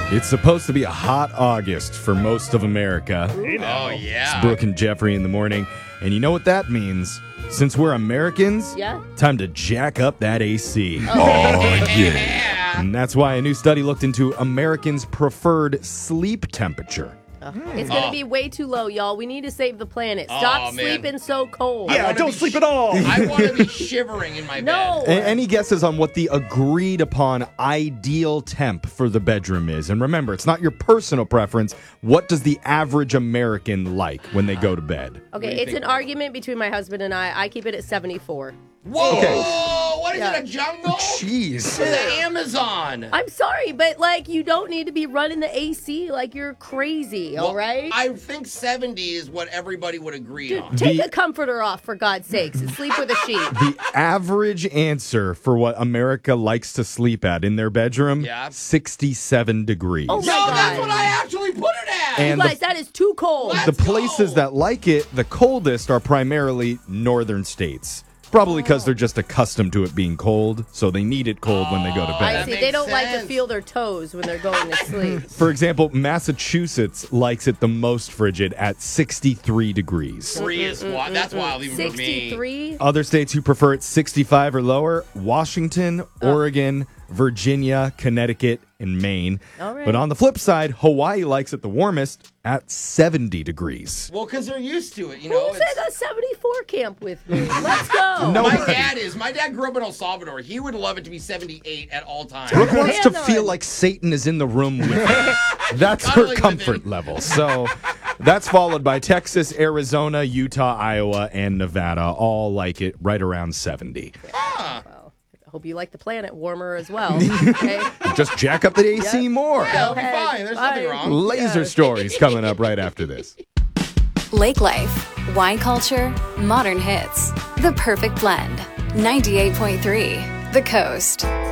It's supposed to be a hot August for most of America. Oh, yeah. It's Brooke and Jeffrey in the morning. And you know what that means? Since we're Americans, time to jack up that AC. Oh, yeah. And that's why a new study looked into Americans' preferred sleep temperature. It's going to be way too low, y'all. We need to save the planet. Stop sleeping so cold. Yeah, don't sleep at all. I want to be shivering in my bed. Any guesses on what the agreed upon ideal temp for the bedroom is? And remember, it's not your personal preference. What does the average American like when they go to bed? Okay, it's an argument between my husband and I. I keep it at 74. Whoa! Okay. What is it, a jungle? Jeez. It's the Amazon. I'm sorry, but you don't need to be running the AC like you're crazy, all right? I think 70 is what everybody would agree on. Take a comforter off, for God's sakes, and sleep with a sheet. The average answer for what America likes to sleep at in their bedroom, 67 degrees. Oh, my God. That's what I actually put it at. And you guys, that is too cold. the places that like it the coldest are primarily northern states. Probably because they're just accustomed to it being cold, so they need it cold when they go to bed. I see. They don't like to feel their toes when they're going to sleep. For example, Massachusetts likes it the most frigid at 63 degrees. That's wild even for me. 63? Other states who prefer it 65 or lower, Washington, Oregon, Virginia, Connecticut, and Maine. All right. But on the flip side, Hawaii likes it the warmest at 70 degrees. Well, because they're used to it, you know. Who's at a 74 camp with me? Let's go. No, My dad grew up in El Salvador. He would love it to be 78 at all times. Brooke wants to feel like Satan is in the room with her. That's her comfort level. So that's followed by Texas, Arizona, Utah, Iowa, and Nevada. All like it right around 70. Well, I hope you like the planet warmer as well. Okay? Just jack up the AC more. Yeah, it'll be fine. There's nothing wrong. Laser stories coming up right after this. Lake life, wine culture, modern hits. The perfect blend. 98.3 The Coast.